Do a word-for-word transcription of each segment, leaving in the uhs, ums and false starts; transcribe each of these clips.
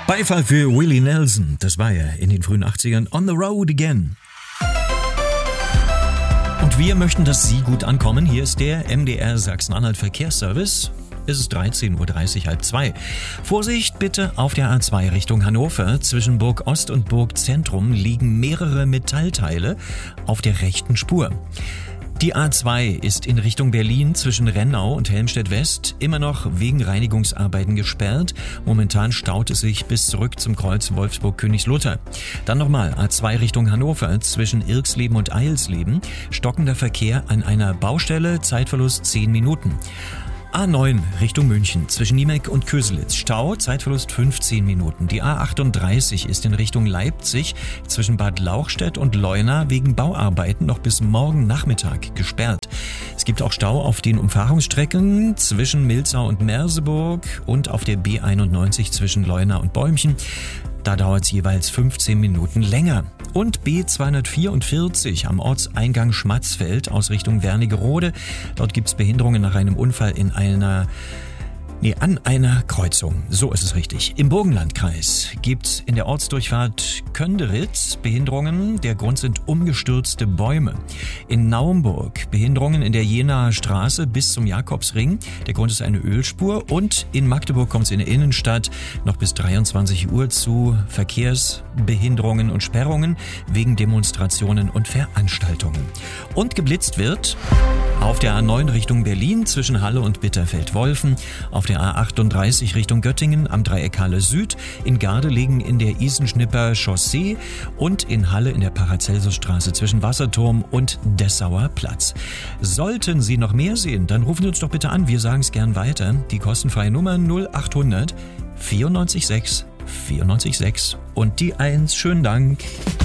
Beifall für Willie Nelson, das war er in den frühen achtzigern, On the Road Again. Und wir möchten, dass Sie gut ankommen. Hier ist der M D R Sachsen-Anhalt Verkehrsservice. Es ist dreizehn Uhr dreißig, halb zwei. Vorsicht bitte auf der A zwei Richtung Hannover. Zwischen Burg Ost und Burg Zentrum liegen mehrere Metallteile auf der rechten Spur. Die A zwei ist in Richtung Berlin zwischen Rennau und Helmstedt-West immer noch wegen Reinigungsarbeiten gesperrt. Momentan staut es sich bis zurück zum Kreuz Wolfsburg-Königslutter. Dann nochmal A zwei Richtung Hannover zwischen Irksleben und Eilsleben. Stockender Verkehr an einer Baustelle, Zeitverlust zehn Minuten. A neun Richtung München zwischen Niemek und Köselitz. Stau, Zeitverlust fünfzehn Minuten. Die A achtunddreißig ist in Richtung Leipzig zwischen Bad Lauchstädt und Leuna wegen Bauarbeiten noch bis morgen Nachmittag gesperrt. Es gibt auch Stau auf den Umfahrungsstrecken zwischen Milzau und Merseburg und auf der B einundneunzig zwischen Leuna und Bäumchen. Da dauert es jeweils fünfzehn Minuten länger. Und B zweihundertvierundvierzig am Ortseingang Schmatzfeld aus Richtung Wernigerode. Dort gibt es Behinderungen nach einem Unfall in einer... Nee, an einer Kreuzung. So ist es richtig. Im Burgenlandkreis gibt's in der Ortsdurchfahrt Könderitz Behinderungen. Der Grund sind umgestürzte Bäume. In Naumburg Behinderungen in der Jenaer Straße bis zum Jakobsring. Der Grund ist eine Ölspur. Und in Magdeburg kommt es in der Innenstadt noch bis dreiundzwanzig Uhr zu Verkehrsbehinderungen und Sperrungen wegen Demonstrationen und Veranstaltungen. Und geblitzt wird auf der A neun Richtung Berlin zwischen Halle und Bitterfeld-Wolfen, auf der A achtunddreißig Richtung Göttingen am Dreieck Halle Süd, in Gardelegen in der Isenschnipper Chaussee und in Halle in der Paracelsusstraße zwischen Wasserturm und Dessauer Platz. Sollten Sie noch mehr sehen, dann rufen Sie uns doch bitte an, wir sagen es gern weiter. Die kostenfreie Nummer null achthundert vierundneunzig sechs vierundneunzig sechs und die eins. Schönen Dank.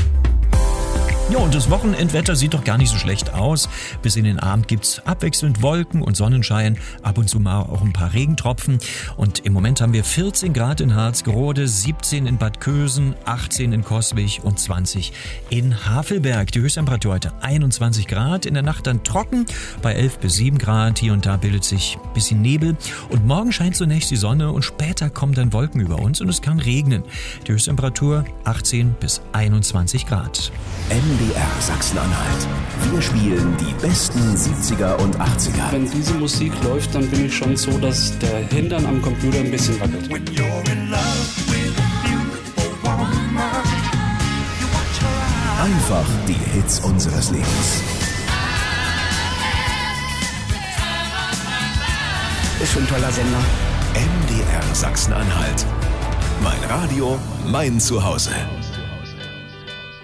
Ja, und das Wochenendwetter sieht doch gar nicht so schlecht aus. Bis in den Abend gibt's abwechselnd Wolken und Sonnenschein, ab und zu mal auch ein paar Regentropfen. Und im Moment haben wir vierzehn Grad in Harzgerode, siebzehn in Bad Kösen, achtzehn in Coswig und zwanzig in Havelberg. Die Höchsttemperatur heute einundzwanzig Grad, in der Nacht dann trocken bei elf bis sieben Grad. Hier und da bildet sich ein bisschen Nebel. Und morgen scheint zunächst die Sonne und später kommen dann Wolken über uns und es kann regnen. Die Höchsttemperatur achtzehn bis einundzwanzig Grad. M D R Sachsen-Anhalt. Wir spielen die besten siebziger und achtziger. Wenn diese Musik läuft, dann bin ich schon so, dass der Hintern am Computer ein bisschen wackelt. Einfach die Hits unseres Lebens. Ist schon ein toller Sender. M D R Sachsen-Anhalt. Mein Radio, mein Zuhause.